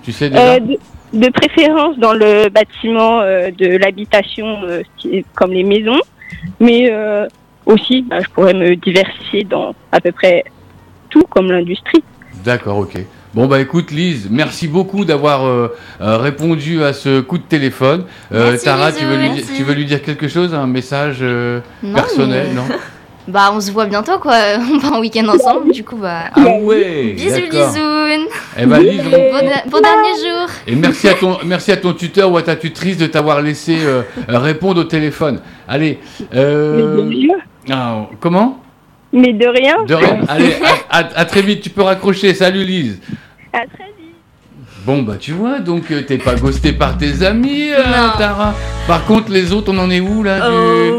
Tu sais déjà de préférence dans le bâtiment de l'habitation, comme les maisons, mais aussi, je pourrais me diversifier dans à peu près tout, comme l'industrie. D'accord, ok. Bon bah écoute Lise, merci beaucoup d'avoir répondu à ce coup de téléphone. Merci, Tara, bisous, tu veux lui dire quelque chose, un message personnel, non? Bah on se voit bientôt quoi, on va en week-end ensemble, du coup bah... Ah ouais, bisous d'accord. bisous. Eh ben Lise, Bon dernier jour. et merci à ton tuteur ou à ta tutrice de t'avoir laissé répondre au téléphone. Allez, comment? Mais de rien. De rien. Allez, à très vite, tu peux raccrocher. Salut Lise. À très vite. Bon bah tu vois, donc t'es pas ghosté par tes amis, Tara. Par contre les autres, on en est où là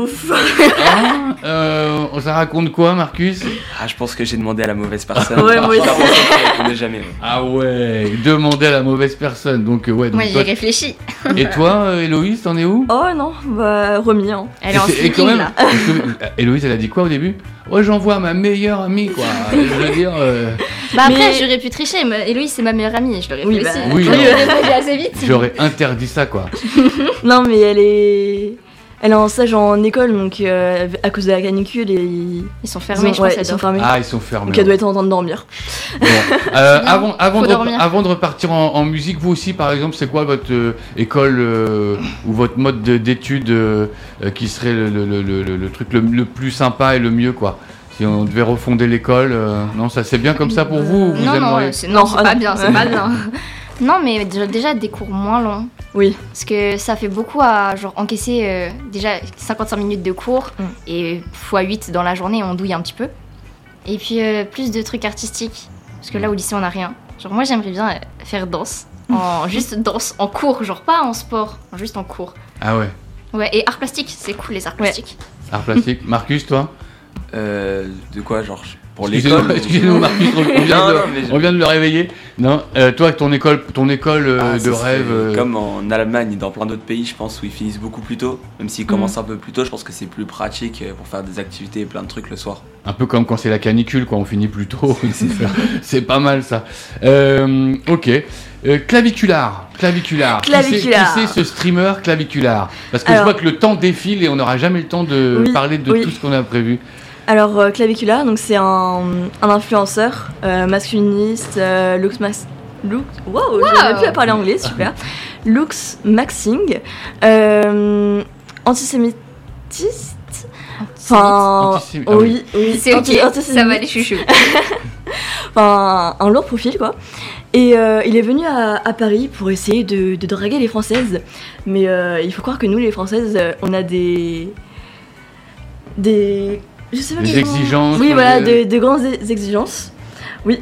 ça raconte quoi, Marcus? Je pense que j'ai demandé à la mauvaise personne. Ouais, moi aussi. Je répondais jamais. Ah ouais, demander à la mauvaise personne. Donc ouais. Donc, Moi j'y réfléchis. Et toi, Héloïse, t'en es où? Oh non, remis. Hein. Elle est en et sleeping quand même, là. Héloïse, elle a dit quoi au début? Ouais, j'envoie à ma meilleure amie, quoi. Je veux dire. Bah après Mais- j'aurais pu tricher, mais Héloïse c'est ma meilleure amie, je l'aurais Oui, fait bah, aussi. oui, Je non. l'aurais répondu assez vite. J'aurais interdit ça, quoi. Non, mais elle est en stage en école, donc à cause de la canicule, Ils sont fermés, je pense, ils sont fermés. Ah, ils sont fermés. Donc elle doit être en train de dormir. Bon. Avant Faut de dormir. avant de repartir en musique, vous aussi, par exemple, c'est quoi votre école ou votre mode d'études qui serait le truc le plus sympa et le mieux, quoi? Si on devait refonder l'école, non, ça c'est bien comme ça pour vous ou vous Non, aimeriez... c'est Non, pas bien, c'est pas bien. Non, mais déjà des cours moins longs. Oui. Parce que ça fait beaucoup à genre encaisser déjà 55 minutes de cours et x8 dans la journée, on douille un petit peu. Et puis plus de trucs artistiques. Parce que là au lycée on a rien. Genre moi j'aimerais bien faire danse. Juste danse en cours, genre pas en sport, juste en cours. Ah ouais, Ouais, et arts plastiques, c'est cool les arts plastiques. art plastique. Marcus, toi? De quoi, genre pour Excusez-nous, l'école excusez-nous, Marcus, mais on vient de le réveiller. Non, toi, ton école ça de serait rêve... comme en Allemagne et dans plein d'autres pays, je pense, où ils finissent beaucoup plus tôt. Même s'ils commencent un peu plus tôt, je pense que c'est plus pratique pour faire des activités et plein de trucs le soir. Un peu comme quand c'est la canicule, quoi, on finit plus tôt. C'est pas mal, ça. Ok. Claviculaire. Claviculaire. Qui c'est ce streamer claviculaire? Parce que je vois que le temps défile et on n'aura jamais le temps de parler de tout ce qu'on a prévu. Alors, Clavicula, donc c'est un influenceur masculiniste, wow, j'arrive plus à parler anglais, super. Lux Maxing, antisémitiste. Enfin, oui, C'est ok, antisémite. ça va les chouchous. Enfin, un lourd profil, quoi. Et il est venu à Paris pour essayer de draguer les Françaises. Mais il faut croire que nous, les Françaises, on a des je sais pas Des comment- exigences. Oui, voilà, de grandes exigences. Oui.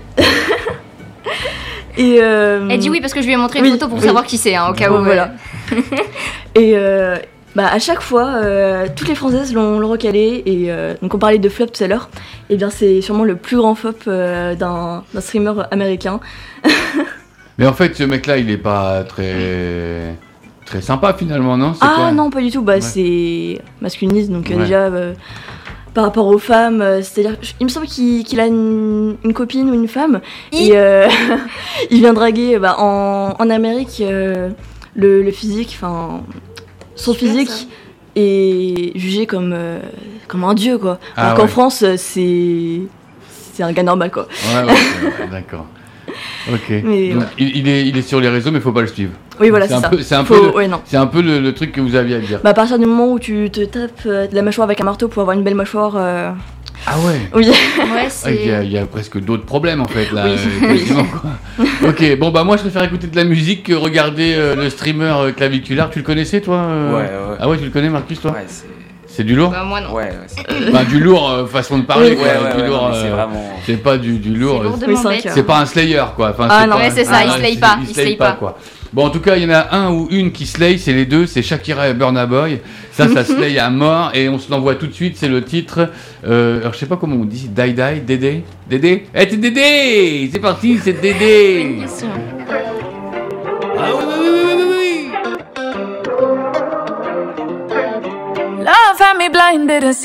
Et Elle dit oui parce que je lui ai montré une photo pour savoir qui c'est, hein, au cas où. Voilà. Et à chaque fois, toutes les Françaises l'ont recalé. Et donc on parlait de flop tout à l'heure. Et bien c'est sûrement le plus grand flop d'un streamer américain. Mais en fait, ce mec-là, il est pas très sympa finalement, non? C'est quoi? Non, pas du tout. C'est masculiniste, donc déjà par rapport aux femmes, c'est-à-dire, il me semble qu'il a une copine ou une femme. Et il vient draguer en Amérique le physique, enfin son physique est jugé comme un dieu, quoi. Alors qu'en France, c'est un gars normal, quoi. Ouais, d'accord. Ok. Mais, donc, il est sur les réseaux, mais faut pas le suivre. Oui, voilà, c'est ça. C'est un peu le truc que vous aviez à dire. À partir du moment où tu te tapes de la mâchoire avec un marteau pour avoir une belle mâchoire. Ah ouais. Oui. Ouais, il y a presque d'autres problèmes en fait là. Oui. Quoi. Ok, bon moi je préfère écouter de la musique que regarder le streamer claviculaire. Tu le connaissais toi Ouais. Ah ouais, tu le connais Marcus toi? Ouais, c'est du lourd? Bah, moi non. Ouais, du lourd façon de parler quoi. Ouais, lourd, c'est vraiment... c'est pas du lourd. C'est pas un slayer quoi. Enfin, non, c'est ça, il slay pas. Il slay pas quoi. Bon, en tout cas, il y en a un ou une qui slay, c'est les deux, c'est Shakira et Burna Boy. Ça slay à mort et on se l'envoie tout de suite, c'est le titre. Alors, je sais pas comment on dit, Dédé. Dédé? Eh, c'est Dédé! C'est parti, c'est Dédé! Ah oui. Love had me blinded and